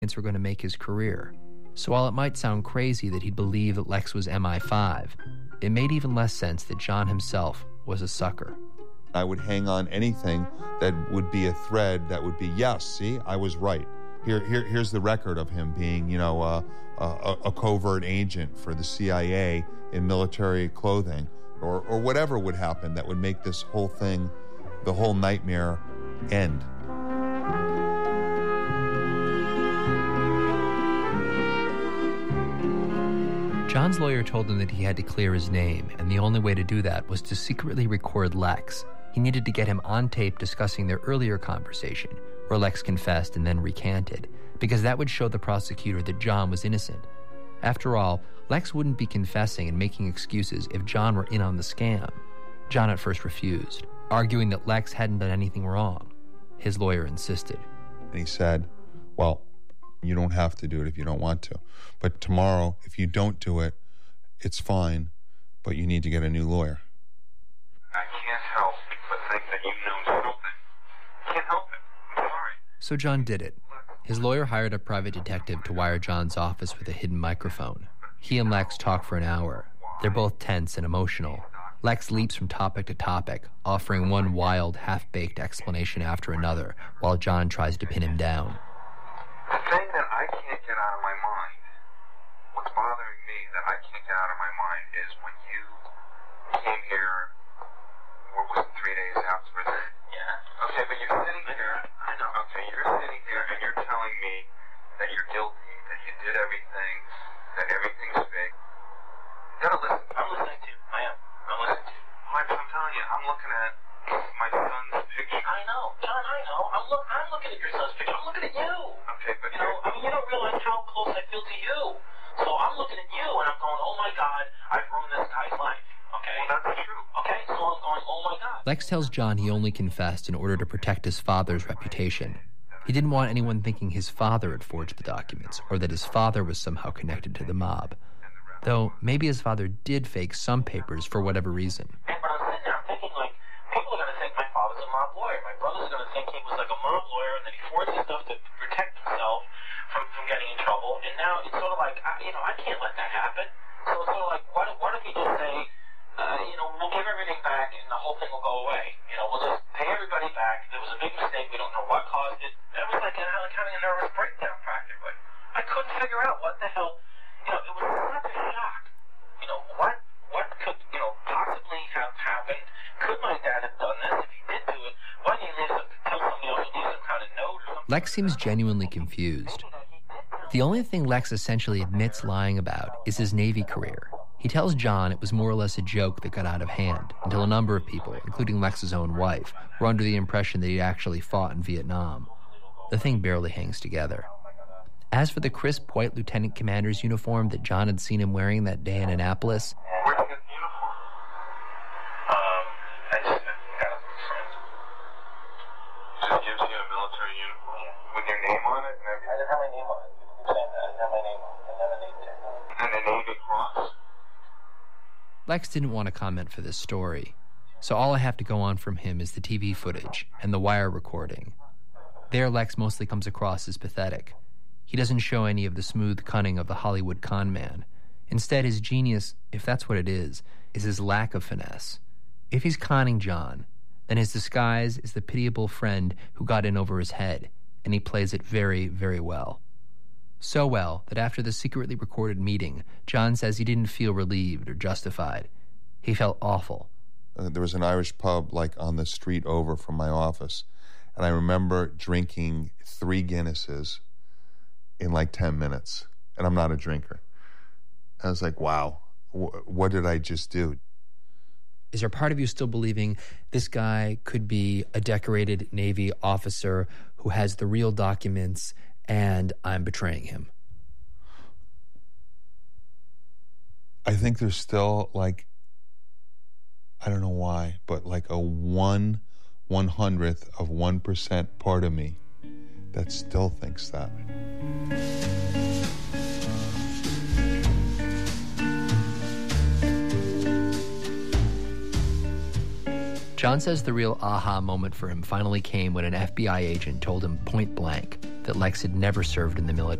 were going to make his career. So while it might sound crazy that he'd believe that Lex was MI5, it made even less sense that John himself was a sucker. I would hang on anything that would be a thread that would be, yes, see, I was right. Here's the record of him being, a covert agent for the CIA in military clothing, or whatever would happen that would make this whole thing, the whole nightmare, end. John's lawyer told him that he had to clear his name, and the only way to do that was to secretly record Lex. He needed to get him on tape discussing their earlier conversation, where Lex confessed and then recanted, because that would show the prosecutor that John was innocent. After all, Lex wouldn't be confessing and making excuses if John were in on the scam. John at first refused, arguing that Lex hadn't done anything wrong. His lawyer insisted. And he said, well, you don't have to do it if you don't want to. But tomorrow, if you don't do it, it's fine, but you need to get a new lawyer. I can't help but think that you know something. Can't help it. I'm sorry. So John did it. His lawyer hired a private detective to wire John's office with a hidden microphone. He and Lex talk for an hour. They're both tense and emotional. Lex leaps from topic to topic, offering one wild, half-baked explanation after another, while John tries to pin him down. The thing that I can't get out of my mind, what's bothering me that I can't get out of my mind is when you came here, what was it, 3 days after that? Yeah. Okay, but you're sitting here, I know, okay, you're sitting here and you're telling me that you're guilty, that you did everything, that everything's fake. You gotta listen. I'm listening to you. I am. I'm listening to you. I'm telling you, I'm looking at my son's picture. I know, John, I know. I'm looking at your son's picture. I'm looking at you. Okay, but you don't realize how close I feel to you. So I'm looking at you and I'm going, oh my God, I've ruined this guy's life. Okay? Well, that's true. Okay, so I'm going, oh my God. Lex tells John he only confessed in order to protect his father's reputation. He didn't want anyone thinking his father had forged the documents, or that his father was somehow connected to the mob. Though maybe his father did fake some papers for whatever reason. But I'm sitting there thinking, like, people are going to think my father's a mob lawyer. My brother's going to think he was like a mob lawyer and that he forged his stuff to protect himself from getting in trouble. And now it's sort of like, I can't let that happen. So it's sort of like, what if you just say, we'll give everything back and the whole thing will go away. We'll just pay everybody back. There was a big mistake. We don't know what caused it. That was like having a nervous breakdown practically. I couldn't figure out what the hell. It was such a shock. What could, possibly have happened? Could my dad have done this? If he did do it, why didn't he tell somebody else to leave some kind of note or something? Lex seems genuinely confused. The only thing Lex essentially admits lying about is his Navy career. He tells John it was more or less a joke that got out of hand, until a number of people, including Lex's own wife, were under the impression that he actually fought in Vietnam. The thing barely hangs together. As for the crisp white lieutenant commander's uniform that John had seen him wearing that day in Annapolis, where'd you get the uniform? I just got it from a friend. Just gives you a military uniform with your name on it and everything. I didn't have my name on it. You can say that. I didn't have my name on it. I didn't have a name tag. And a Navy cross. Lex didn't want to comment for this story, so all I have to go on from him is the TV footage and the wire recording. There, Lex mostly comes across as pathetic. He doesn't show any of the smooth cunning of the Hollywood con man. Instead, his genius, if that's what it is his lack of finesse. If he's conning John, then his disguise is the pitiable friend who got in over his head, and he plays it very, very well. So well that after the secretly recorded meeting, John says he didn't feel relieved or justified. He felt awful. There was an Irish pub on the street over from my office, and I remember drinking 3 Guinnesses in 10 minutes, and I'm not a drinker. I was like, wow, what did I just do? Is there part of you still believing this guy could be a decorated Navy officer who has the real documents and I'm betraying him? I think there's still I don't know why, but a 1/100th of 1% part of me that still thinks that. John says the real aha moment for him finally came when an FBI agent told him point blank that Lex had never served in the military.